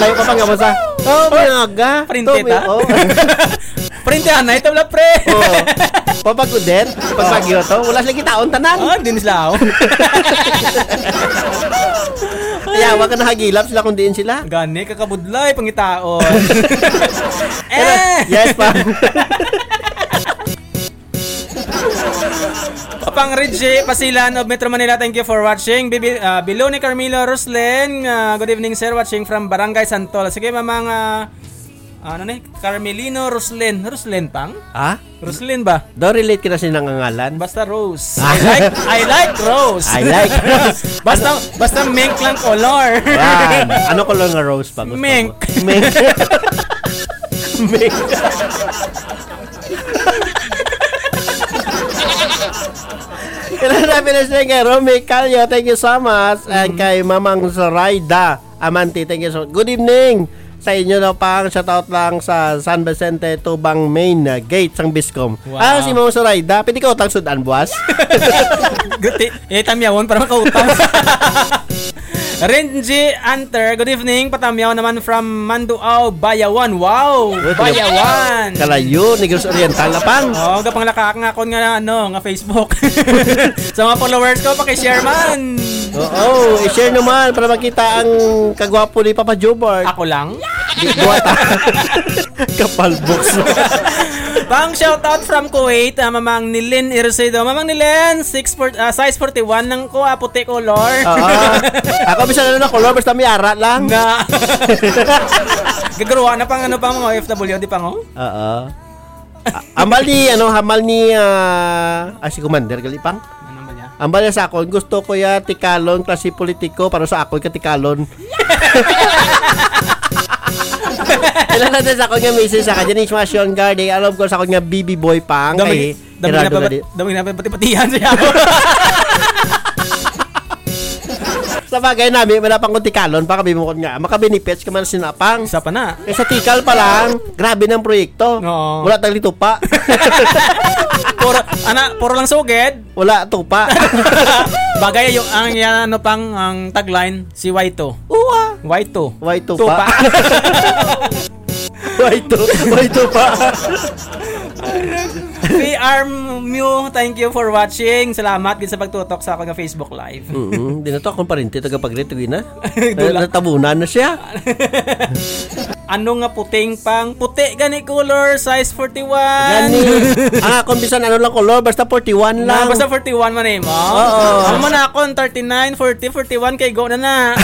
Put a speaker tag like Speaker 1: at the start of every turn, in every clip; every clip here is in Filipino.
Speaker 1: layo pa pang mo sa. Mga.
Speaker 2: Printe ta. Printe na ito la pre.
Speaker 1: Papagudet, pagpagyo to, wala sila kitaon tanan.
Speaker 2: Din sila ako.
Speaker 1: Kaya wag ka nahagilap sila kung diin sila.
Speaker 2: Gani kakabudlay pangitaon.
Speaker 1: Yes pa.
Speaker 2: Pang Reggie Pasilan of Metro Manila, thank you for watching. Below ni Carmelo Ruslen, good evening sir, watching from Barangay Santol. Sige mamang Carmelino Ruslen pang? Ruslen ba?
Speaker 1: Do relate ka na sinangangalan?
Speaker 2: Basta Rose. I like Rose.
Speaker 1: I like Rose.
Speaker 2: Basta mink lang color.
Speaker 1: Ano color nga Rose pa?
Speaker 2: Mink.
Speaker 1: Mink. Kailangan namin na siya kay Romy Calio, thank you so much. And kay Mamang Zoraida Amante, thank you so much. Good evening sa inyo daw pang shoutout lang sa San Vicente Tubang Main Gate sang Biscom.
Speaker 2: Wow.
Speaker 1: Si Mamang Zoraida, pwede ka utang sudan buwas?
Speaker 2: Guti, tamyawon para makautang. Renji Anter, good evening. Patamyaw naman from Manduao, Bayawan. Wow, Bayawan.
Speaker 1: Kalayo, Negros Oriental na pang.
Speaker 2: Gapang lakak nga kon nga nga Facebook. Sa mga followers ko, paki-share man.
Speaker 1: I-share naman para makita ang kagwapo ni Papa Jobart.
Speaker 2: Ako lang?
Speaker 1: Di buwata. Kapal box.
Speaker 2: Pang shoutout from Kuwait, Mamang Nilin Irsedo. Mamang Nilin, size 41 lang ko, puti color.
Speaker 1: Ako bisa na color, basta may arat lang.
Speaker 2: Gagawa na pang mga OFW, di pang
Speaker 1: Hamal ni si Commander Galipang.
Speaker 2: Ano ba niya?
Speaker 1: Ambal niya sa akon, gusto ko ya tikalon klase politiko para sa ako ka tikalon. Ilan natin sa akon nga message sa kanya ni Smashion Guard. Alam ko sa akon nga BB boy pang.
Speaker 2: Dami na pati-patihan siya.
Speaker 1: Sa bagay namin, wala pang tikalon pa kami mo nga. Makabenefits ka man sinapang.
Speaker 2: Isa pa na.
Speaker 1: Sa tikal pa lang, grabe ng proyekto.
Speaker 2: No.
Speaker 1: Wala tayong tupa.
Speaker 2: Puro lang suged.
Speaker 1: Wala tupa.
Speaker 2: Bagay yung ang tagline si Waito. Waito.
Speaker 1: Waito
Speaker 2: tupa.
Speaker 1: pa. Waito pa.
Speaker 2: PR Mew, thank you for watching. Salamat din sa pagtutok sa akong Facebook Live.
Speaker 1: Di na to akong parinti taga-pagrito na. Natabunan na siya.
Speaker 2: Ano nga puting pang puti gani color size 41.
Speaker 1: Gani. Kung bisan ano lang color basta 41 lang.
Speaker 2: Basta 41 man mo. Ano man ako 39, 40, 41 kay go na.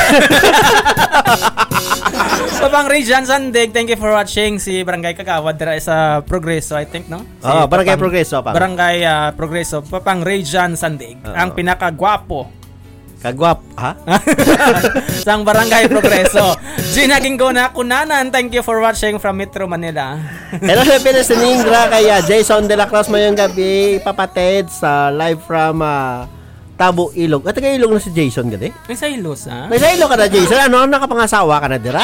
Speaker 2: Pang Regjan Sandig, thank you for watching. Si Barangay Kagawad dira sa Progreso, I think, no?
Speaker 1: Barangay Progreso pa.
Speaker 2: Barangay Progreso, Papang Regjan Sandig, ang pinakagwapo.
Speaker 1: Kagwap, ha?
Speaker 2: Sang Barangay Progreso. Gina Gingo na kunanan, thank you for watching from Metro Manila.
Speaker 1: Hello, Pilipinas Ningra, kaya Jason De La Cruz mayong gabi, papatid sa live from Tabo Ilog. At taga-Ilog na si Jason gadi?
Speaker 2: May sa Ilos, ha?
Speaker 1: May sa Ilog ka na, Jason. Ano, nakapangasawa ka na, dira?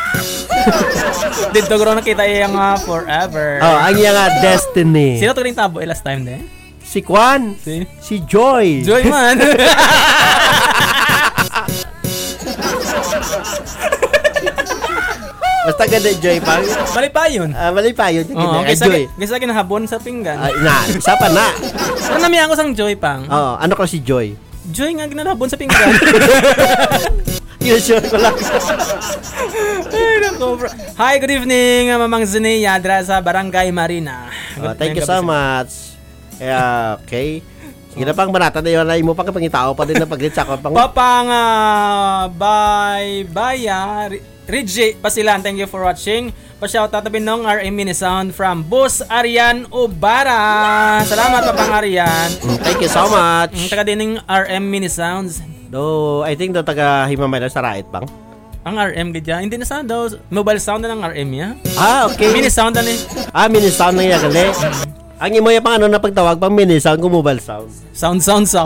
Speaker 2: Dito ko nakita yung forever.
Speaker 1: Ang yung destiny.
Speaker 2: Sino to rin Tabo last time, de?
Speaker 1: Si Kwan. Si Joy.
Speaker 2: Joy man.
Speaker 1: Basta ganda Joy pa.
Speaker 2: Malipayon.
Speaker 1: Malipayon.
Speaker 2: Joy. Kasi kinahabon sa pinggan.
Speaker 1: Isa pa na.
Speaker 2: Ano namiyan ko sang Joy pang?
Speaker 1: Ano ko si Joy?
Speaker 2: Joy nga ginalabon sa pinggan.
Speaker 1: Sure ko lang.
Speaker 2: Hi, good evening, Mamang Zenea dra sa Barangay Marina.
Speaker 1: Thank you so much. Okay. Sige na pang banata na yun na mo pang pangitao pa din na pag-reach ako pang
Speaker 2: Papang bye Reggie Pasilan, thank you for watching. Pa-shoutout na binong RM Mini Sound from Boss Arian Obara. Salamat Papang Arian.
Speaker 1: Thank you so much.
Speaker 2: Taga din ng RM Mini Sounds.
Speaker 1: I think taga Himamay na sa Rait bang?
Speaker 2: Ang RM gadya, hindi na sa daw mobile sound na ng RM ya.
Speaker 1: Okay.
Speaker 2: Mini Sound na ni.
Speaker 1: Mini Sound na yan gali. Ang imo yung pang na pagtawag pang mini sound kung mobile sound.
Speaker 2: Sound.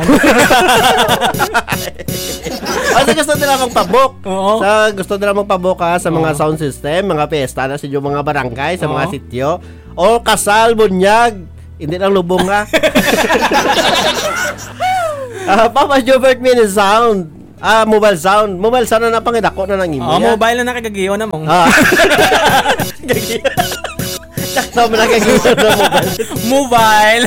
Speaker 1: Gusto nila magpabok.
Speaker 2: Oo.
Speaker 1: Gusto nila magpabok sa mga sound system, mga pesta na sa mga barangay, sa mga sityo. O kasal, bunyag. Hindi lang lubong ha. Papa Jobert Mini Sound. Mobile sound. Mobile sound na napangidako na ng imo.
Speaker 2: Mobile na nakagagiyo na mong.
Speaker 1: Sakto mo nakagiyo na mobile.
Speaker 2: Mobile.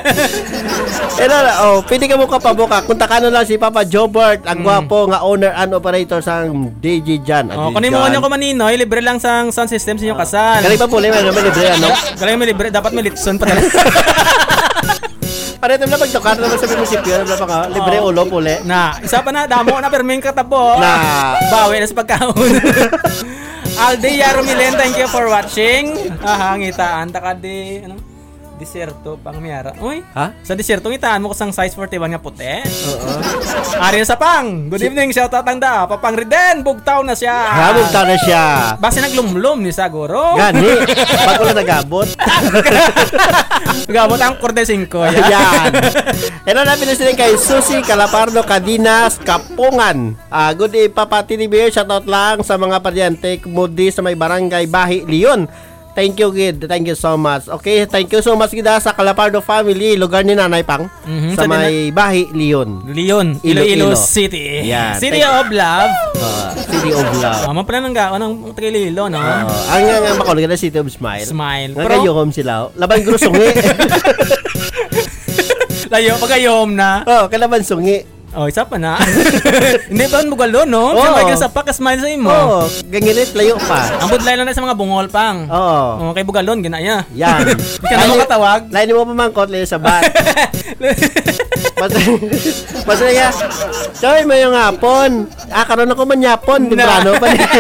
Speaker 1: Pwede ka mo kapabuka. Kunta ka na lang si Papa Jobert, ang gwapo nga owner and operator sang DJ Jan.
Speaker 2: Kunin mo nyo ko maninoy, libre lang sang sound system sa inyong kasal.
Speaker 1: Galing pa puli, may libre ano?
Speaker 2: Galing may libre, dapat may litson pa talaga.
Speaker 1: Pareto na pagtukar naman sa munisipyo, libre ulo puli.
Speaker 2: Isa pa na, damo na perming katabo. Bawi na sa pagkaon. Aldi Yarumilen, thank you for watching. Ngitaan, takadi, Desierto pang miyara. Uy, sa desierto ngitaan mo kusang size 41 nga puti. Ari sa pang. Good evening, shout out ang da. Papang Riden, bugtaw na siya.
Speaker 1: Bugtaw na siya.
Speaker 2: Base naglumlum ni Saguro.
Speaker 1: Gani, bago lang nagabot.
Speaker 2: Nagabot ang kurde 5.
Speaker 1: Yan. Na pinasiling kay Susie Calapardo Cadinas Kapungan. Good day, Papa TDB. Shout out lang sa mga paryente mudi sa may barangay Bahi, Leon. Thank you, Gid. Thank you so much. Okay, thank you so much, Gid, sa Calapardo family. Lugar ni Nanay Pang. Sa may Bahi, Leon.
Speaker 2: Iloilo City.
Speaker 1: Yeah,
Speaker 2: City of Love.
Speaker 1: City of Love.
Speaker 2: Mapala ng gao ng Tagaililo, no?
Speaker 1: Ang nga makulog na City of Smile. Nga kayo home sila. Laban grusungi.
Speaker 2: Pagayom na.
Speaker 1: Kalaban sungi.
Speaker 2: Isa pa na. Hindi pa mo galo, no? Siyempre ka sa pakas-smile sa imo.
Speaker 1: Ganginit, layo pa.
Speaker 2: Ang budlay lang na sa mga bungol pang. Kay bugalon, ginaya.
Speaker 1: Yan.
Speaker 2: Hindi ka na makatawag.
Speaker 1: Lain mo pa mangkot, layo sa bat. Masaya. Choy, may yung hapon. Karoon ako man yapon. Timbrano pa niya.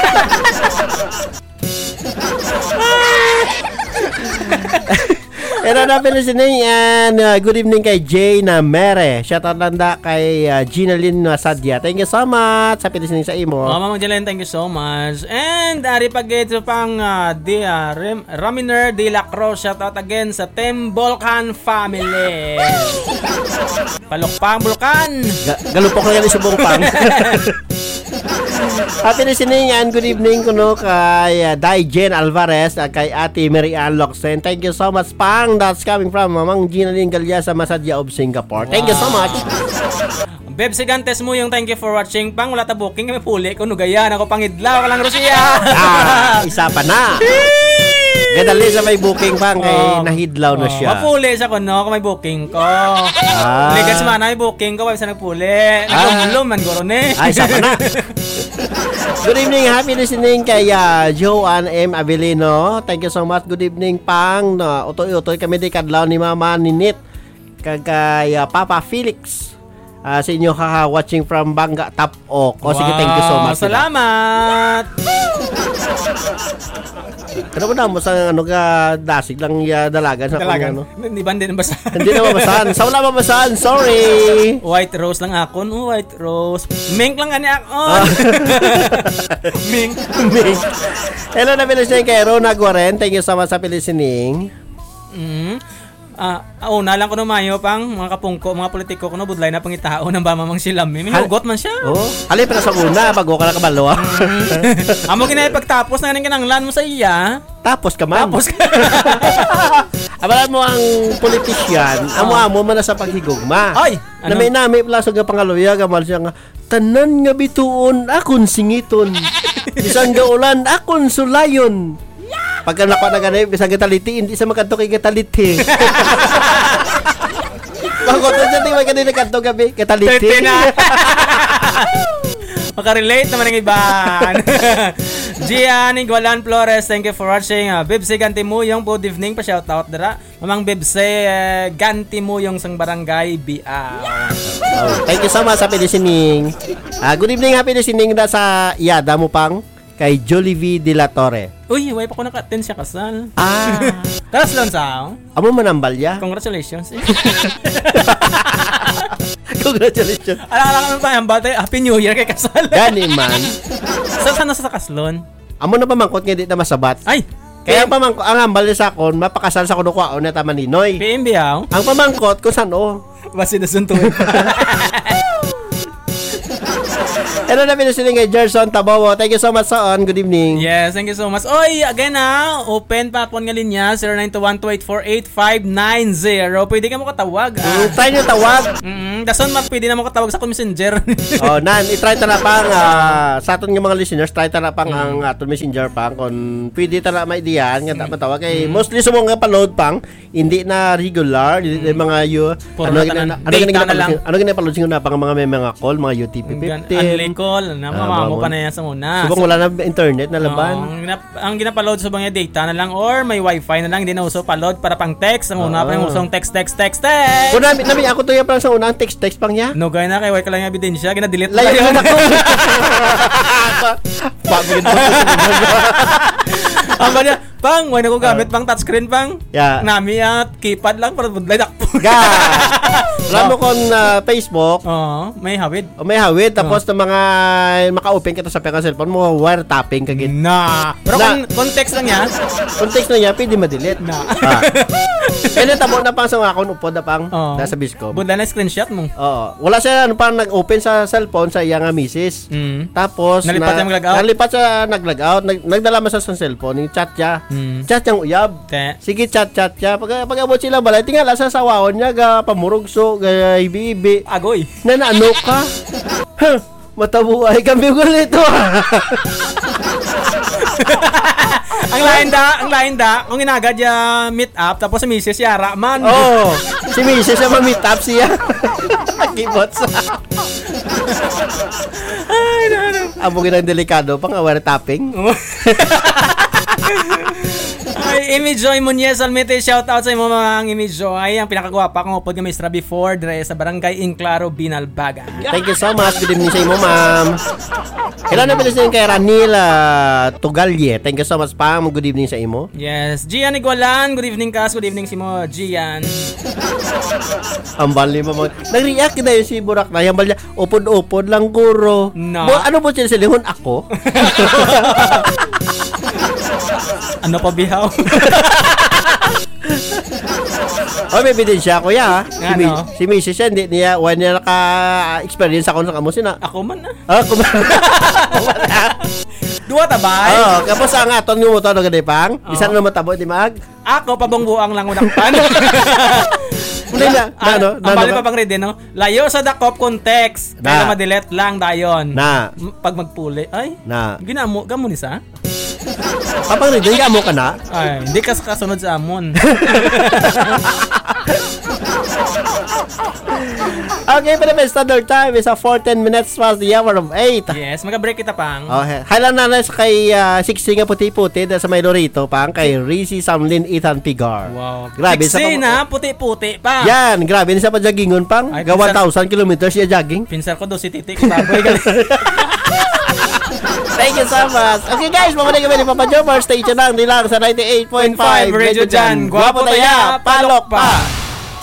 Speaker 1: Na pinasining and good evening kay Jay na Mere. Shout out landa kay Ginalyn Sadya. Thank you so much sa pinasining sa imo.
Speaker 2: Mama Ginalyn, thank you so much. And ari pagito pang Raminer de la Cruz. Shout out again sa Team Volcan family. Palukpang Bulkan.
Speaker 1: Galupok na yan sa Bungpang. Happy listening and good evening kuno kay Daijen Alvarez at kay Ate Mary Ann Loxen. Thank you so much, Pang. That's coming from Mamang Ginalyn Galya sa Masadya of Singapore. Thank you so much.
Speaker 2: Beb Sigantes mo yung thank you for watching. Pang, wala ta booking kami puli ko nugayan ako pangidlaw ka lang Rosia.
Speaker 1: Isa pa na. Gadali sa may booking Pang kay nahidlaw na siya.
Speaker 2: Mapuli sa kuno kung may booking ko. Ligas man may booking ko wala sa nagpuli. Nagulom man guro ni.
Speaker 1: Isa pa na. Good evening, happy listening kay Joanne M. Avelino. Thank you so much. Good evening, Pang. Utoy-utoy kami di kadlaw ni Mama Ninit. Kay Papa Felix. Sa inyo watching from Banga Tapok. Sige, thank you so much.
Speaker 2: Salamat.
Speaker 1: Ano ba na mo sa dasig lang dalagan sa
Speaker 2: kanya,
Speaker 1: no?
Speaker 2: Hindi ba din basahan?
Speaker 1: Hindi na mabasahan. Sa wala mabasahan. Sorry.
Speaker 2: White Rose lang ako. White Rose. Mink lang ani ako. Mink.
Speaker 1: Hello na pinasining kay Rona Guaren. Thank you so much sa pinasining.
Speaker 2: Nalang ko mayo Pang, mga kapungko, mga politiko ko budlay na pangitao ng bamamang silam. May hugot man siya.
Speaker 1: Halip na sa una, bago ka na kabalo.
Speaker 2: Amo ginay pagtapos na kinanglan mo sa iya.
Speaker 1: Tapos ka man.
Speaker 2: Tapos ka.
Speaker 1: Abalan mo ang politisyan, amo man na sa paghigugma.
Speaker 2: Ay!
Speaker 1: Na may nami plaso nga pangaluya, gamal siya nga, tanan nga bituon, akon singiton. Isang gaulan, akon sulayon. Pagka nakuha na ganay, isang gataliti, hindi sa makanto kay gataliti. Bakot na siya, tingnan ka din na kanto gabi, gataliti.
Speaker 2: Makarelate naman ang iban. Gian Igualan Flores, thank you for watching. Bibse Ganti mo yung good evening pa shoutout dara. Mamang Bibse Ganti mo yung sang barangay Biaw.
Speaker 1: Thank you so much, happy listening. Good evening, happy listening da sa Yada mo Pang kay Jollivie de la Torre.
Speaker 2: Uy, way pa ko naka-attend siya kasal. Karas lang sa
Speaker 1: amo manambal ya.
Speaker 2: Congratulations.
Speaker 1: Congratulations.
Speaker 2: Alam pa yung bata, Happy New Year kay kasal.
Speaker 1: Gani man.
Speaker 2: Sana sa kaslon?
Speaker 1: Amo na pamangkot nga di na masabat.
Speaker 2: Ay!
Speaker 1: Kaya pamangkot, ang ambal sa akon, mapakasal sa kuno ko na tama Ninoy.
Speaker 2: PMB ang?
Speaker 1: Ang pamangkot, kung saan
Speaker 2: Basi na suntuin.
Speaker 1: Hello na pinasiling kay Gerson Tabowo. Thank you so much son. Good evening.
Speaker 2: Yes, thank you so much. Oy, again open pa po nga linya 0921284590. Pwede ka mo katawag.
Speaker 1: Try nyo tawag.
Speaker 2: Dason pwede na mo katawag sa messenger.
Speaker 1: Nan, i-try ta na pang sa aton nga mga listeners, try ta na pang ang aton messenger pang kung pwede ta na maidiyan nga matawag kay mostly sa mga pa-load pang hindi na regular, hindi mga ano gina pa-load siguro na pang mga may mga call, mga UTP 15.
Speaker 2: Call na mamamo pa na yan sa muna.
Speaker 1: Subong wala na internet na laban.
Speaker 2: Ang ginapa-load sa mga data na lang or may wifi na lang, hindi na uso pa-load para pang text. Ang una pa yung usong text.
Speaker 1: Kung namin ako to yung parang sa unang text pang niya.
Speaker 2: No, gaya na kay wala ka lang yung ebidensya, gina-delete na
Speaker 1: yun.
Speaker 2: Ang ba niya, pang, wala ko gamit pang touchscreen pang.
Speaker 1: Yeah.
Speaker 2: Nami at keypad lang para budlay na.
Speaker 1: Alam mo kung Facebook,
Speaker 2: may hawid.
Speaker 1: May hawid tapos ng mga maka-open kita sa cellphone mo, wiretapping kagit.
Speaker 2: Pero kung text lang yan,
Speaker 1: pwede ma-delete. Kaya tabo na pang sa akong upod na pang nasa Biscom.
Speaker 2: Budlay na screenshot mo.
Speaker 1: Wala siya pang nag-open sa cellphone sa iyang misis. Tapos nalipat siya nag-logout. Nagdala mo sa cellphone, yung chat siya. Chat niyang uyab. Sige, chat siya. Pag-abot sila balay, tingala sa sawawon niya, pamurugso, ibi-ibi.
Speaker 2: Agoy.
Speaker 1: Ano ka? Matabuhay kami ulit ito.
Speaker 2: Ang lain da, kung inagad ya meet up, tapos si Mrs. Yara man.
Speaker 1: Si Mrs. siya ma-meet up siya. Kibots. Abogin ang delikado, pang-aware tapping.
Speaker 2: Ay, Amy Joy Muñez Almete, shout out sa imo mga Amy Joy, ang pinakagwapa kong upod nga maestra before dire sa barangay Inclaro, Binalbaga.
Speaker 1: Thank you so much. Good evening sa imo, ma'am. Kailan na pinasin kay Ranil Tugalye. Thank you so much, Pam. Good evening sa imo.
Speaker 2: Yes, Gian Igualan. Good evening, Kas. Good evening si mo, Gian.
Speaker 1: Ang bali mo. Nag-react na yun si Burak na. Yung bali niya, upod-upod lang guro.
Speaker 2: No.
Speaker 1: Ano po siya silihon? Ako?
Speaker 2: Ano pa bihaw?
Speaker 1: May ebidensya ako ya. Si Mrs. siya, hindi niya, when niya naka-experience ako sa kamusin na.
Speaker 2: Ako man na.
Speaker 1: Ako man.
Speaker 2: Dua tabay?
Speaker 1: Kapos ang aton yung motor na ganay pang. Isa na matabo, di mag?
Speaker 2: Ako, pabongbuang lang unang pan.
Speaker 1: Hindi na.
Speaker 2: Ang bali pa bang ready, no? Layo sa dakop context. Kaya ma-delete lang dayon. Pag magpuli, ay, ginamo, gamo ni sa?
Speaker 1: Kapag ready, gamo ka na?
Speaker 2: Ay, hindi ka kasunod sa amon.
Speaker 1: Okay, pero may standard time is 14 minutes past the hour of 8.
Speaker 2: Yes, mag-break kita pang.
Speaker 1: Okay. Highland na kay Sixty nga puti-puti sa may Lorito pang kay Rizzy Samlin Ethan Pigar.
Speaker 2: Wow.
Speaker 1: Grabe sa
Speaker 2: puti-puti pa.
Speaker 1: Yan, grabe sa pagjogingon pang. Ga 1,000 kilometers siya jogging.
Speaker 2: Pinsar ko do si Titik baboy gali.
Speaker 1: Thank you so much. Okay guys, mamalik kami ni Papa Jomar. Stay tuned lang sa 98.5
Speaker 2: Radio Jan. Guwapo tayo, palok pa.